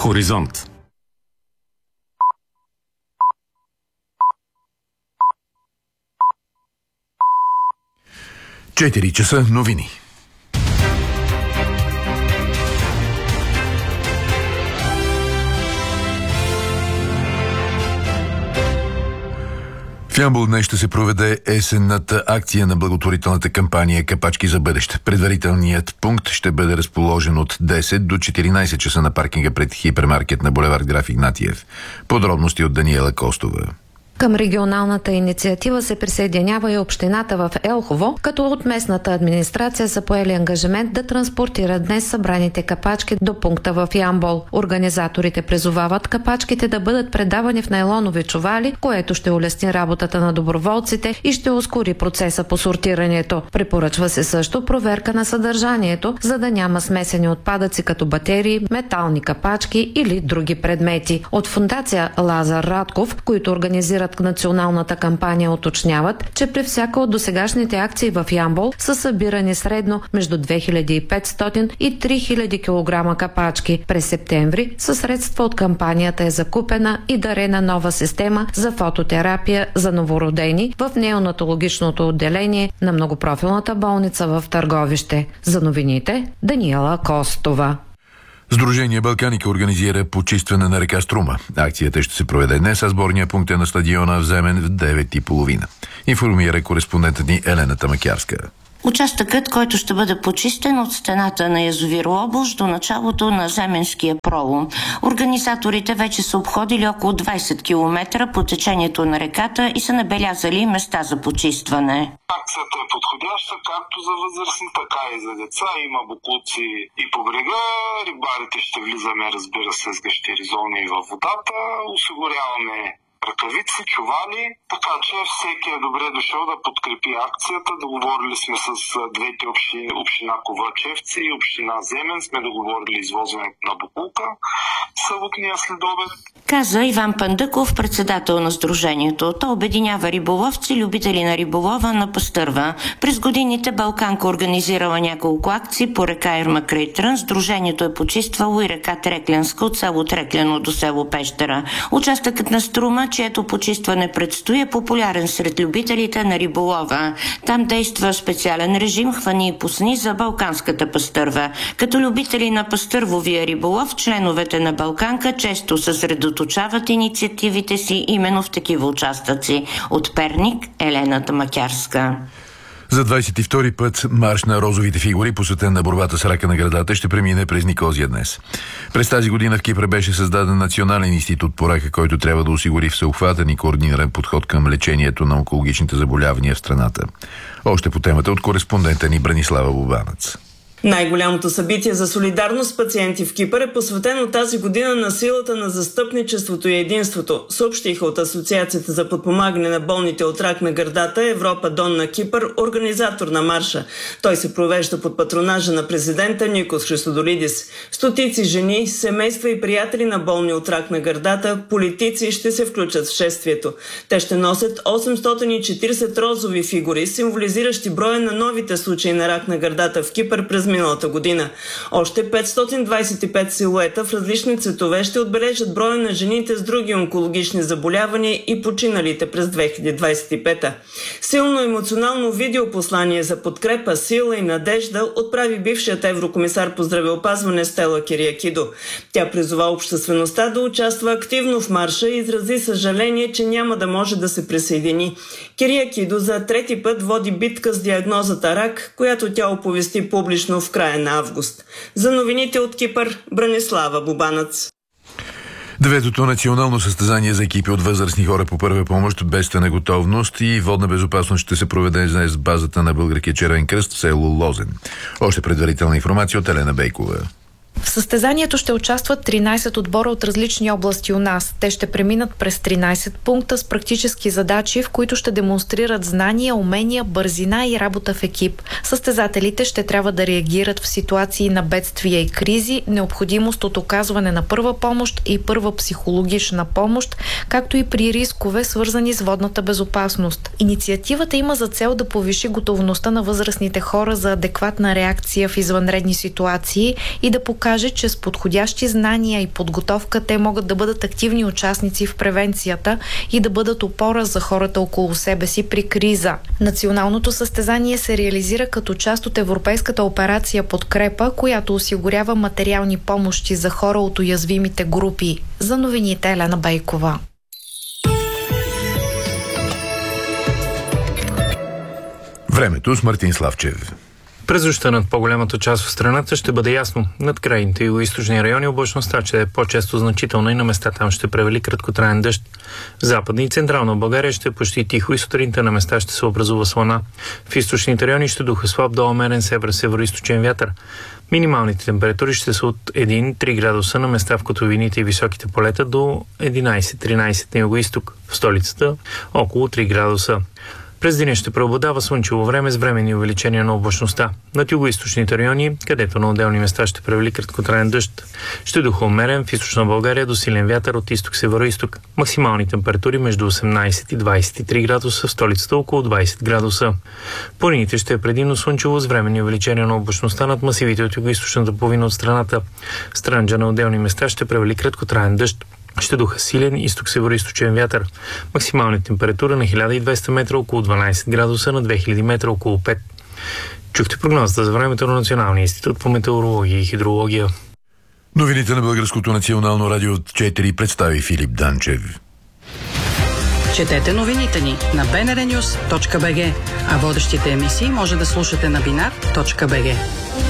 Хоризонт. 4 часа новини. В Ямбол днес ще се проведе есенната акция на благотворителната кампания "Капачки за бъдеще". Предварителният пункт ще бъде разположен от 10 до 14 часа на паркинга пред хипермаркет на булевард Граф Игнатиев. Подробности от Даниела Костова. Към регионалната инициатива се присъединява и общината в Елхово, като от местната администрация са поели ангажимент да транспортират днес събраните капачки до пункта в Ямбол. Организаторите призовават капачките да бъдат предавани в найлонови чували, което ще улесни работата на доброволците и ще ускори процеса по сортирането. Препоръчва се също проверка на съдържанието, за да няма смесени отпадъци като батерии, метални капачки или други предмети. От фондация Лазар Радков, които организират националната кампания, уточняват, че при всяка от досегашните акции в Ямбол са събирани средно между 2500 и 3000 кг капачки. През септември със средства от кампанията е закупена и дарена нова система за фототерапия за новородени в неонатологичното отделение на многопрофилната болница в Търговище. За новините Даниела Костова. Сдружение Балканика организира почистване на река Струма. Акцията ще се проведе днес, а сборния пункт е на стадиона в Земен в 9:30. Информира кореспондентът ни Елена Тамакярска. Участъкът, който ще бъде почистен от стената на язовир Лобуш до началото на Земенския пролом. Организаторите вече са обходили около 20 км по течението на реката и са набелязали места за почистване. Акцията е подходяща както за възрастни, така и за деца. Има боклуци и по брега. Рибарите ще влизаме, разбира се, с гащеризони във водата. Осигуряваме ръкавици, чували, така че всеки е добре дошъл да подкрепи акцията. Договорили сме с двете общини, община Ковачевци и община Земен, сме договорили извозването на боклука съботния следобед. Каза Иван Пандъков, председател на сдружението. То обединява риболовци, любители на риболова на Пастърва. През годините Балканка организирала няколко акции по река Ирма край Трън. Сдружението е почиствало и река Треклянска от село Трекляно до село Пещера. Участъкът на Струма, чието почистване предстои, е популярен сред любителите на риболова. Там действа специален режим хвани и пусни за балканската пастърва. Като любители на пастървовия риболов, членовете на Балканка често съсредоточават инициативите си именно в такива участъци. От Перник, Елена Тамакярска. За 22-и път марш на розовите фигури, посветен на борбата с рака на гърдата, ще премине през Никозия днес. През тази година в Кипър беше създаден Национален институт по рака, който трябва да осигури всеобхватен и координиран подход към лечението на онкологичните заболявания в страната. Още по темата от кореспондента ни Бранислава Бубанец. Най-голямото събитие за солидарност с пациенти в Кипър е посветено тази година на силата на застъпничеството и единството, съобщиха от Асоциацията за подпомагане на болните от рак на гърдата Европа Дон на Кипър, организатор на марша. Той се провежда под патронажа на президента Никос Христодолидис. Стотици жени, семейства и приятели на болни от рак на гърдата, политици ще се включат в шествието. Те ще носят 840 розови фигури, символизиращи броя на новите случаи на рак на гърдата в Кипър през миналата година. Още 525 силуета в различни цветове ще отбележат броя на жените с други онкологични заболявания и починалите през 2025-та. Силно емоционално видеопослание за подкрепа, сила и надежда отправи бившият еврокомисар по здравеопазване Стела Кириакидо. Тя призова обществеността да участва активно в марша и изрази съжаление, че няма да може да се присъедини. Кириакидо за трети път води битка с диагнозата рак, която тя оповести публично в края на август. За новините от Кипър, Бранислава Бубанец. Деветото национално състезание за екипи от възрастни хора по първа помощ, бедствена готовност и водна безопасност ще се проведе днес в базата на Българския червен кръст в село Лозен. Още предварителна информация от Елена Бейкова. В състезанието ще участват 13 отбора от различни области у нас. Те ще преминат през 13 пункта с практически задачи, в които ще демонстрират знания, умения, бързина и работа в екип. Състезателите ще трябва да реагират в ситуации на бедствия и кризи, необходимост от оказване на първа помощ и първа психологична помощ, както и при рискове, свързани с водната безопасност. Инициативата има за цел да повиши готовността на възрастните хора за адекватна реакция в извънредни ситуации и да покаже покаже, че с подходящи знания и подготовка те могат да бъдат активни участници в превенцията и да бъдат опора за хората около себе си при криза. Националното състезание се реализира като част от европейската операция Подкрепа, която осигурява материални помощи за хора от уязвимите групи. За новините Елена Бейкова. Времето с Мартин Славчев. През нощта над по-голямата част от страната ще бъде ясно. Над крайните югоизточни райони облачността ще е по-често значителна и на места там ще превали краткотраен дъжд. В Западна и Централна България ще е почти тихо и сутринта на места ще се образува слана. В източните райони ще духа слаб до умерен северо-североизточен вятър. Минималните температури ще са от 1-3 градуса на места в котловините и високите полета до 11-13 на югоизток. В столицата около 3 градуса. През деня ще преобладава слънчево време с временни увеличения на облачността. Над югоизточните райони, където на отделни места ще превали краткотраен дъжд, ще духа умерен в източна България до силен вятър от изток-североизток. Максимални температури между 18 и 23 градуса, в столицата около 20 градуса. Планините ще е предимно слънчево с временни увеличения на облачността над масивите от югоизточната половина от страната. В Странджа на отделни места ще превали краткотраен дъжд. Ще духа силен изток-североизточен вятър. Максимална температура на 1200 метра около 12 градуса, на 2000 метра около 5. Чухте прогнозата за времето на Националния институт по метеорология и хидрология. Новините на Българското национално радио 4 представи Филип Данчев. Четете новините ни на bnrnews.bg, а водещите емисии може да слушате на binar.bg.